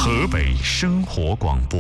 河北生活广播。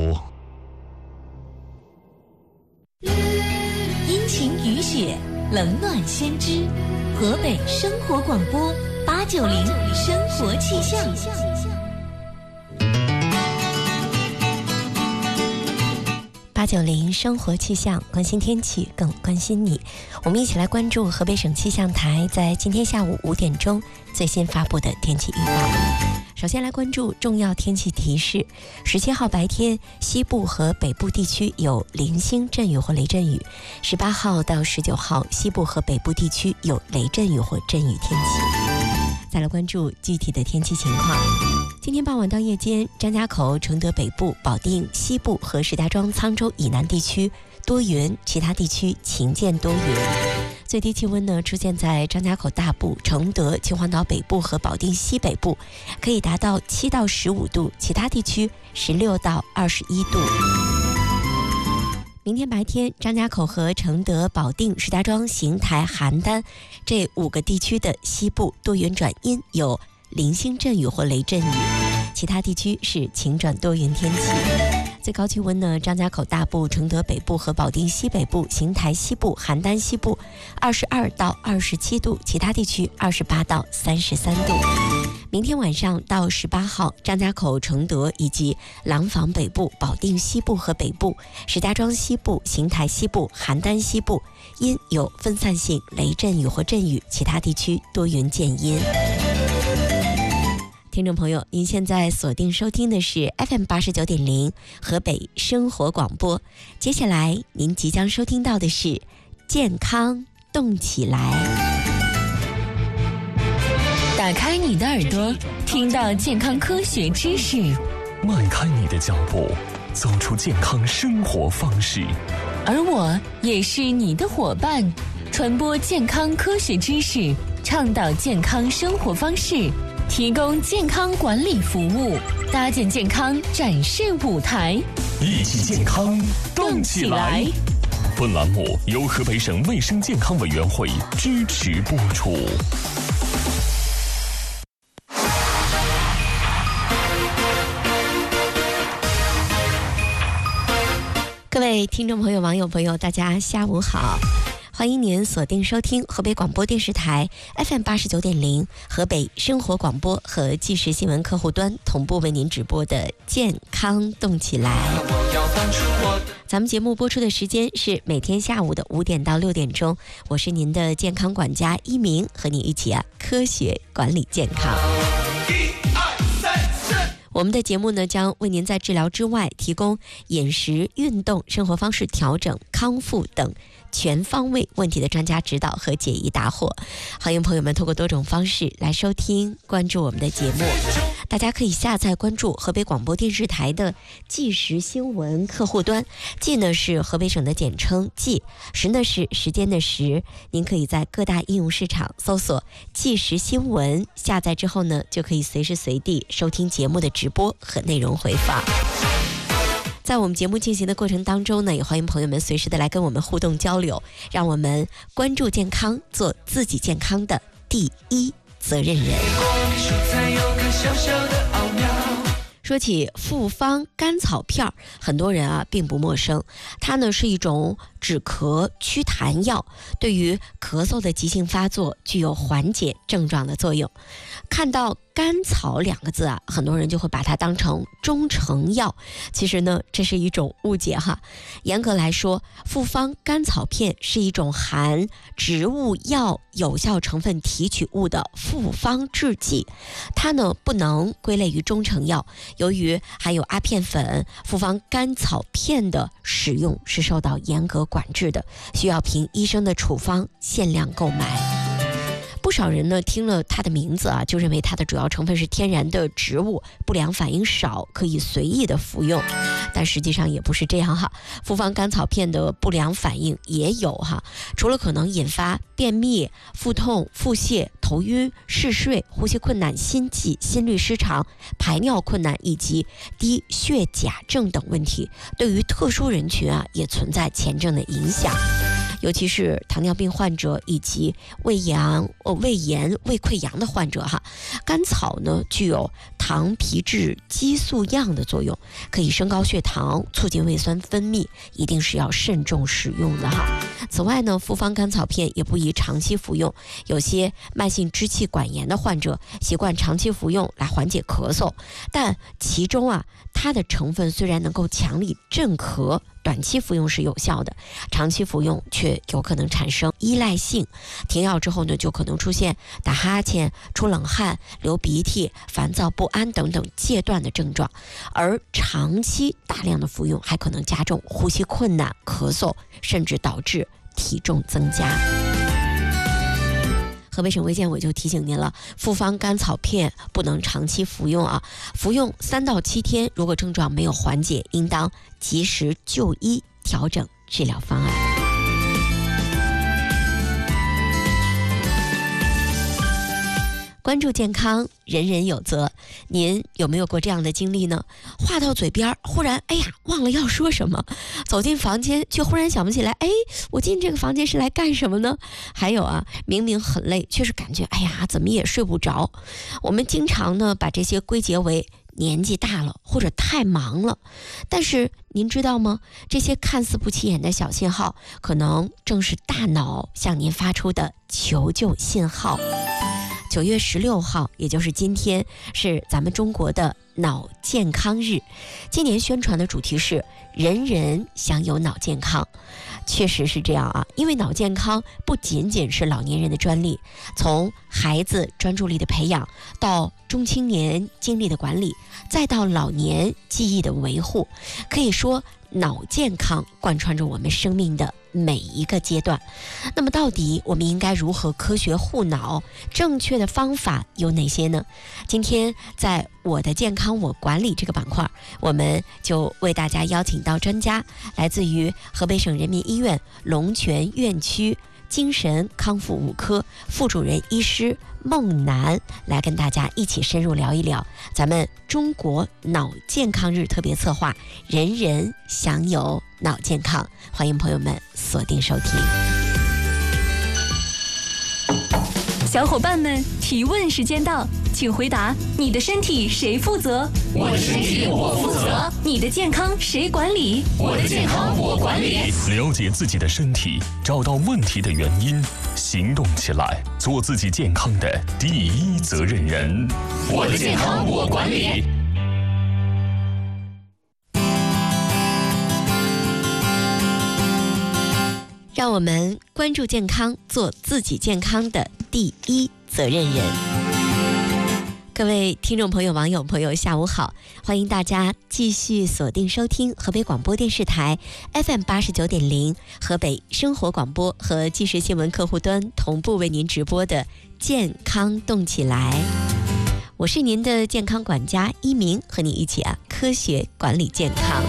阴晴雨雪，冷暖先知。河北生活广播890生活气象。890生活气象，关心天气，更关心你。我们一起来关注河北省气象台在今天下午5点钟最新发布的天气预报。首先来关注重要天气提示：17号白天，西部和北部地区有零星阵雨或雷阵雨；18号到19号，西部和北部地区有雷阵雨或阵雨天气。再来关注具体的天气情况。今天傍晚到夜间，张家口、承德北部、保定西部和石家庄、沧州以南地区多云，其他地区晴见多云。最低气温呢出现在张家口大部、承德、秦皇岛北部和保定西北部，可以达到7到15度，其他地区16到21度。明天白天，张家口和承德、保定、石家庄、邢台、邯郸这5个地区的西部多云转阴，有零星阵雨或雷阵雨，其他地区是晴转多云天气。最高气温呢，张家口大部、承德北部和保定西北部、邢台西部、邯郸西部22到27度，其他地区28到33度。明天晚上到18号，张家口、承德以及廊坊北部、保定西部和北部、石家庄西部、邢台西部、邯郸西部阴有分散性雷阵雨或阵雨，其他地区多云见阴。听众朋友，您现在锁定收听的是 FM89.0 河北生活广播。接下来您即将收听到的是健康动起来。打开你的耳朵，听到健康科学知识； 迈开你的脚步，走出健康生活方式。 而我也是你的伙伴，传播健康科学知识，倡导健康生活方式，提供健康管理服务，搭建健康展示舞台， 一起健康动起来。本栏目由河北省卫生健康委员会支持播出。 各位听众朋友、网友朋友，大家下午好。欢迎您锁定收听河北广播电视台 FM89.0 河北生活广播和即时新闻客户端同步为您直播的健康动起来。咱们节目播出的时间是每天下午的5点到6点钟，我是您的健康管家一鸣，和你一起科学管理健康。我们的节目呢，将为您在治疗之外提供饮食、运动、生活方式调整、康复等全方位问题的专家指导和解疑答惑。欢迎朋友们通过多种方式来收听关注我们的节目。大家可以下载关注河北广播电视台的即时新闻客户端，即呢是河北省的简称即，时呢是时间的时。您可以在各大应用市场搜索即时新闻，下载之后呢，就可以随时随地收听节目的直播和内容回放。在我们节目进行的过程当中呢，也欢迎朋友们随时的来跟我们互动交流，让我们关注健康，做自己健康的第一责任人。说起复方甘草片，很多人并不陌生。它呢是一种止咳祛痰药，对于咳嗽的急性发作具有缓解症状的作用。看到甘草2个字很多人就会把它当成中成药，其实呢这是一种误解哈。严格来说，复方甘草片是一种含植物药有效成分提取物的复方制剂，它呢不能归类于中成药。由于含有阿片粉，复方甘草片的使用是受到严格管制的，需要凭医生的处方限量购买。不少人呢听了它的名字就认为它的主要成分是天然的植物，不良反应少，可以随意的服用。但实际上也不是这样哈，复方甘草片的不良反应也有哈，除了可能引发便秘、腹痛、腹泻、头晕、嗜睡、呼吸困难、心悸、心律失常、排尿困难以及低血钾症等问题，对于特殊人群也存在前症的影响。 尤其是糖尿病患者以及胃炎、胃溃疡的患者哈。甘草呢具有糖皮质激素样的作用，可以升高血糖，促进胃酸分泌，一定是要慎重使用的哈。此外呢，复方甘草片也不宜长期服用，有些慢性支气管炎的患者习惯长期服用来缓解咳嗽，但其中它的成分虽然能够强力镇咳，短期服用是有效的，长期服用却有可能产生依赖性。停药之后呢，就可能出现打哈欠、出冷汗、流鼻涕、烦躁不安等等戒断的症状，而长期大量的服用还可能加重呼吸困难、咳嗽，甚至导致体重增加。河北省卫健委就提醒您了，复方甘草片不能长期服用服用3到7天，如果症状没有缓解，应当及时就医，调整治疗方案。关注健康，人人有责。您有没有过这样的经历呢？话到嘴边，忽然忘了要说什么，走进房间却忽然想不起来，我进这个房间是来干什么呢？还有明明很累，却是感觉怎么也睡不着。我们经常呢把这些归结为年纪大了或者太忙了，但是您知道吗？这些看似不起眼的小信号，可能正是大脑向您发出的求救信号。9月16号，也就是今天，是咱们中国的脑健康日。今年宣传的主题是人人享有脑健康。确实是这样因为脑健康不仅仅是老年人的专利，从孩子专注力的培养，到中青年精力的管理，再到老年记忆的维护，可以说脑健康贯穿着我们生命的每一个阶段。那么到底我们应该如何科学护脑？正确的方法有哪些呢？今天在我的健康我管理这个板块，我们就为大家邀请到专家，来自于河北省人民医院龙泉院区精神康复5科副主任医师孟楠，来跟大家一起深入聊一聊咱们中国脑健康日特别策划，人人享有脑健康。欢迎朋友们锁定收听。 小伙伴们，提问时间到，请回答：你的身体谁负责？ 我的身体我负责。 你的健康谁管理？ 我的健康我管理。了解自己的身体，找到问题的原因，行动起来，做自己健康的第一责任人。我的健康我管理。 让我们关注健康，做自己健康的第一责任人。各位听众朋友、网友朋友，下午好！欢迎大家继续锁定收听河北广播电视台 FM 89.0河北生活广播和即时新闻客户端同步为您直播的健康动起来。我是您的健康管家一鸣，和你一起科学管理健康。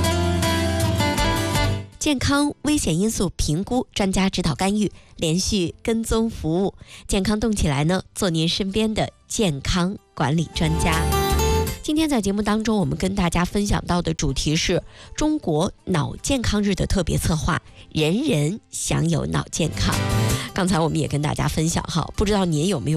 健康危险因素评估，专家指导干预，连续跟踪服务。健康动起来呢，做您身边的健康管理专家。今天在节目当中，我们跟大家分享到的主题是中国脑健康日的特别策划，人人享有脑健康。刚才我们也跟大家分享不知道您有没有